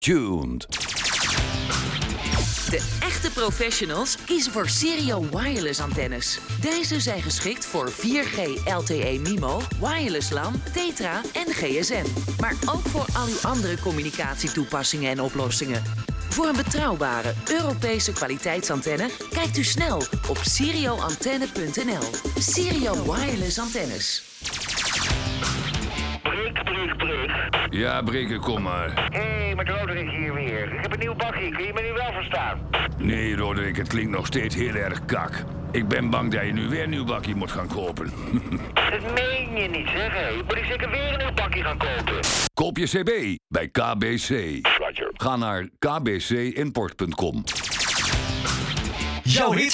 tuned. De echte professionals kiezen voor Sirio wireless antennes. Deze zijn geschikt voor 4G LTE MIMO, wireless LAN, Tetra en GSM. Maar ook voor al uw andere communicatietoepassingen en oplossingen. Voor een betrouwbare Europese kwaliteitsantenne kijkt u snel op sirioantenne.nl. Sirio wireless antennes. Breek. Ja, Breken, kom maar. Hé, met Roderick hier weer. Ik heb een nieuw bakje, kun je me nu wel verstaan? Nee, Roderick, het klinkt nog steeds heel erg kak. Ik ben bang dat je nu weer een nieuw bakje moet gaan kopen. Dat meen je niet, zeg hé. Moet ik zeker weer een nieuw bakje gaan kopen? Koop je CB bij KBC. Roger. Ga naar kbcimport.com. Jouw hits.